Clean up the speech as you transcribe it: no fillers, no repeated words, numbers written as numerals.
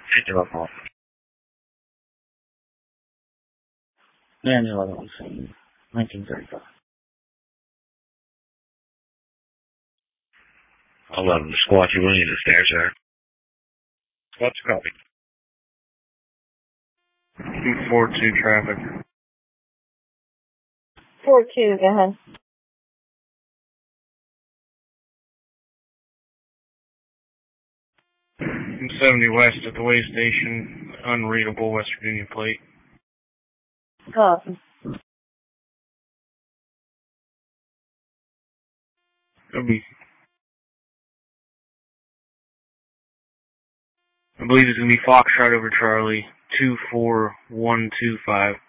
Angela call. Angela calls. 1935. 11, squad, you willing to stairs, sir? What's the copy? 242 traffic. 42, go ahead. 270 west at the way station, unreadable West Virginia plate. Copy. It'll be, I believe it's going to be Foxtrot over Charlie, 24125.